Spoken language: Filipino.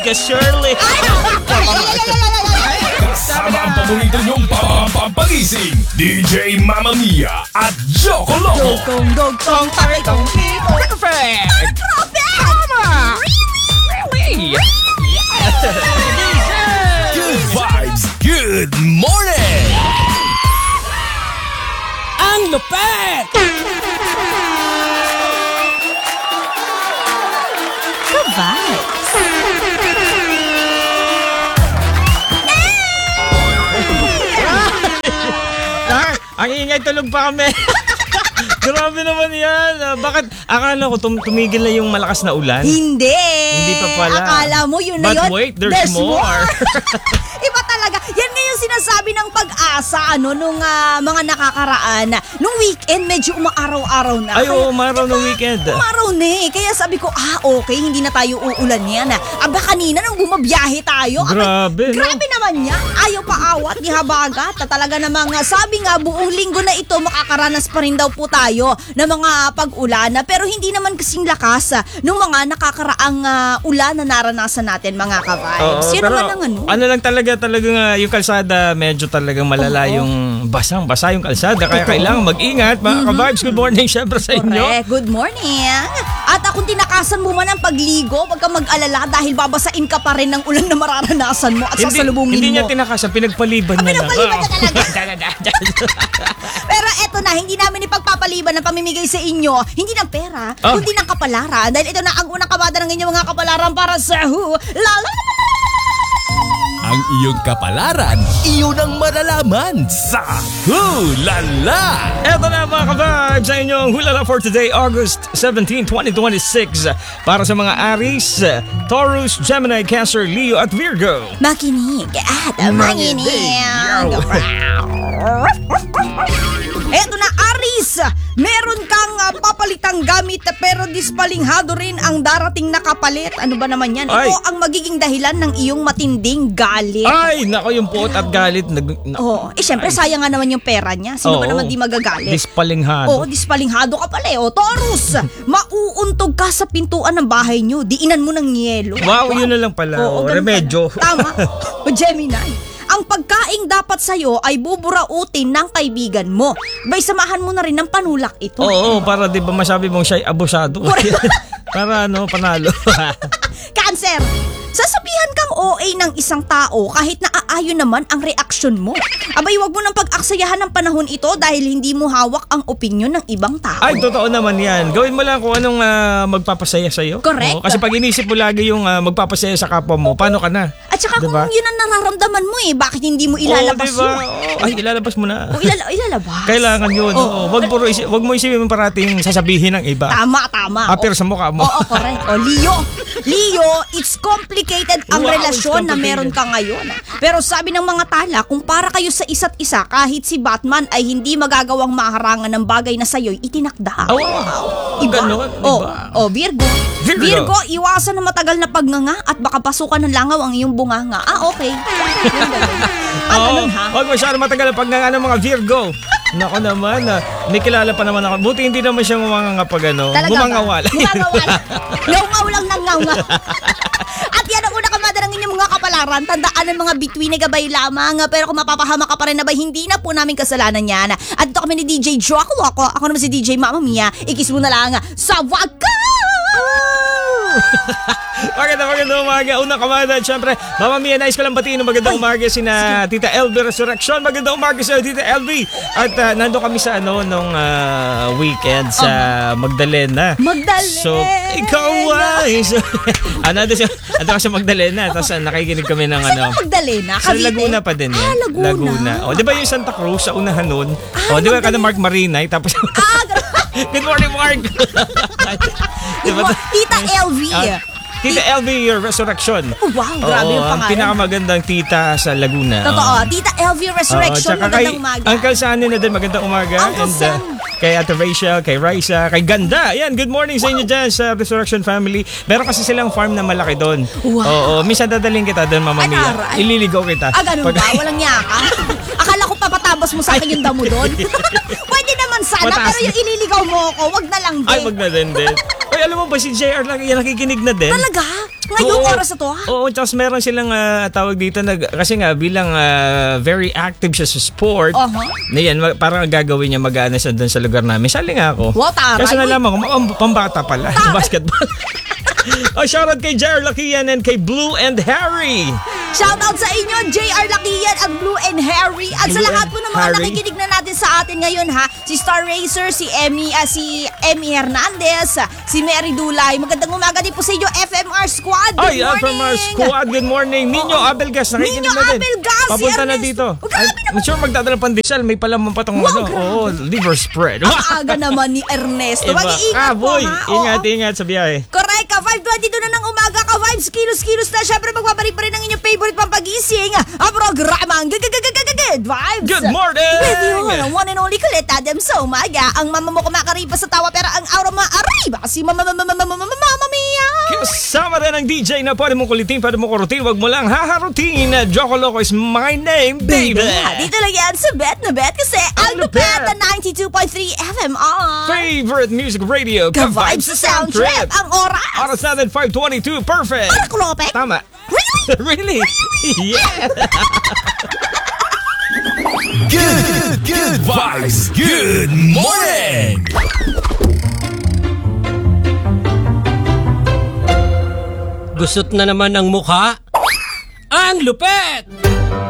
Shirley. Kasama ang paborito niyong pampagising, DJ Mamma Mia at Joko Loco. Dog-tong, taray-tong, perfect! Tama! Really? Good vibes, good morning! Ang lupet! Ang ingay, tulog pa kami. Grabe naman yan. Bakit? Akala ko tumigil na yung malakas na ulan. Hindi. Hindi pa pala. Akala mo yun na yun. But wait, there's more. Iba talaga. Yan nga yung sinasabi ng pag-asa nung mga nakakaraan. Nung weekend, medyo umaaraw-araw na. Ay, oo, umaraw ng weekend. Umaraw na eh. Kaya sabi ko, okay, hindi na tayo uulan yan. Aba, kanina nung bumabiyahe tayo. Grabe, no? Grabe naman yan. Ayaw pa awat, di habagat. Talaga namang sabi nga, buong linggo na ito, makakaranas pa rin daw po tayo ng mga pag-ulan. Pero hindi naman kasing lakas nung mga nakakaraang ulan na naranasan natin, mga ka-vibes. Yan pero naman ang ano. Ano lang talagang yung kalsada, medyo talagang malala yung basang-basa yung kalsada. Kaya kailangan mag-ingat, mga ka-vibes. Good morning, syempre sa inyo. Correct. Good morning. At kung tinakasan mo man ang pagligo, wag kang mag-alala dahil babasain ka pa rin ng ulan na mararanasan mo at sasalubungin mo. Hindi niya tinakasan, pinagpaliban niya lang. Pinagpaliban niya talaga. Pero eto na, hindi namin ipagpapaliban ang pamimigay sa inyo, hindi ng pera, kundi ng kapalaran. Dahil ito na ang unang kabada ng inyong mga kapalaran para sa Ang iyong kapalaran, iyon ang malalaman sa Hulala! Eto na mga ka-vibes sa inyong hulala for today, August 17, 2026. Para sa mga Aries, Taurus, Gemini, Cancer, Leo at Virgo. Makinig at manginig. Eto na, Aries! Meron kang papalitang gamit pero dispalinghado rin ang darating na kapalit. Ano ba naman yan? Ay. Ito ang magiging dahilan ng iyong matinding galit. Ay, nako yung puot at galit. Siyempre sayang nga naman yung pera niya. Sino ba naman di magagalit? Dispalinghado. Dispalinghado ka pala. Taurus, mauuntog ka sa pintuan ng bahay niyo. Diinan mo ng yelo. Wow, yun na lang pala. ganun Remedyo. pala. Tama. Gemini. Ang pagkaing dapat sa'yo ay buburautin ng kaibigan mo. Bay, samahan mo na rin ng panulak ito. Oo, para di ba masabi mong siya'y abusado. Para panalo. Cancer, sasabihan kang OA ng isang tao kahit naaayon naman ang reaksyon mo. Abay, wag mo nang pag-aksayahan ng panahon ito dahil hindi mo hawak ang opinyon ng ibang tao. Ay, totoo naman yan. Gawin mo lang kung anong magpapasaya sa'yo. Correct. Kasi pag inisip mo lagi yung magpapasaya sa kapwa mo, paano ka na? At saka Diba? kung yun ang nararamdaman mo bakit hindi mo ilalabas diba? yun? Ay, ilalabas mo na. Ilalabas. Kailangan yun. Wag mo isipin parating sasabihin ng iba. Tama. Appear sa mukha mo. Oo, correct. Leo, it's complicated ang Wow, relasyon it's na meron ka ngayon. Pero sabi ng mga tala, kung para kayo sa isa't isa, kahit si Batman ay hindi magagawang maharangan ng bagay na sa'yo'y itinakda. Iba. Ganun, iba. Virgo, iwasan ng matagal na pagnganga at baka pasukan ng langaw ang iyong bunganga. Okay. Ganun ha? Huwag masyado matagal ang pagnganga ng mga Virgo. Nako naman, may kilala pa naman ako. Buti hindi naman siya ngumanganga pag gumangawal. Gumangawal. Ngaw lang ng ngaw. At yan ang unang kamada ng inyong mga kapalaran. Tandaan ang mga bituin na gabay lamang. Pero kung mapapahama ka pa rin na ba, hindi na po namin kasalanan yan. At ito kami ni DJ Joko Loco. Ako naman si DJ Mamma Mia. Ikis mo na lang sa wakas! Magandang umaga. Unang kamada, syempre, Mamma Mia, nais ko lang batiin ng magandang umaga sina Tita LV Resurrection. Magandang umaga sa Tita LV. At nando kami sa nung weekend sa Magdalena. Magdalena. So, ikaw ay. Nando kasi Magdalena. Tapos nakikinig kami ng Magdalena? Sa Cavite? Laguna pa din yan. Laguna. Di ba yung Santa Cruz sa unahan nun? Di ba kada Mark Marinay? Tapos, good morning, Mark. Diba? Tita LV. Tita LV, your Resurrection. Oh, wow, grabe yung ang pangalan. pinakamagandang tita sa Laguna. Totoo. Tita LV Resurrection, magandang umaga. Uncle Sunny na din, magandang umaga. Uncle Sam. Kay Ate Rachel, kay Raisa, kay Ganda. Ayan, good morning sa inyo dyan sa Resurrection family. Meron kasi silang farm na malaki doon. Wow. Oo, minsan dadaling kita doon, Mamma Mia. Aray. Ililigaw kita. Ganun ba? Walang yaka? Akala ko papatabas mo sa akin yung damo doon. Pwede naman sana, Mataas pero yung ililigaw mo ako, wag na lang din. Ay, wag na din. Ay, alam mo ba si JR lang yan nakikinig na din? Talaga? Ngayong oras na to, ha? Oo, tapos meron silang tawag dito, kasi nga bilang very active siya sa sport, na yan, parang gagawin niya mag-aana siya doon sa lugar namin. Sali nga ako. Wow, taray. Kasi nalaman ko, pambata pala, basketball. Shoutout kay JR Lakian and kay Blue and Harry. Shoutout sa inyo, JR Lakian at Blue and Harry. At sa Blue lahat and po ng mga Harry. nakikinig na natin sa atin ngayon, ha? Si Star Racer, si Emmy Hernandez, si Mary Dulay. Magandang umaga din po sa inyo, FMR Squad. Good Ay, morning. from our squad, good morning. Nino Abelgas, nakikinig Nino na din. Abelgas, Papunta si na Ernesto. dito. Grabe naman. I'm sure magdadala pandesal, may palaman pa tong Wow, grabe. liver spread. Ang aga naman ni Ernesto. Iba. Mag-iingat po, boy, ha? ingat sa biyahe. Correct ka, 5:22 na ng umaga ka, vibes, kilos na. Siyempre, magbabalik pa rin ang inyong favorite pampagising, ang programang Good Vibes. Good morning! With you, ang one and only Kulit Adams sa umaga. Ang mama mo kumakaripa sa tawa, pero ang aura mo arriba kasi Mama Mia. Kasama rin ang DJ na pwede mong kulitin, pwede mong kurutin, wag mo lang haharutin. Joko Loco is my name, baby. Dito lang yan sa Bet na Bet kasi ang lupet na 92.3 FMR. Favorite music radio, Ka-vibes sa sound trip. Ang oras. Oras natin, 5:22, perfect. Para kulopet. Tama. Really? Really? Yeah. Good vibes. Good morning. Gusot na naman ang mukha. Ang lupet!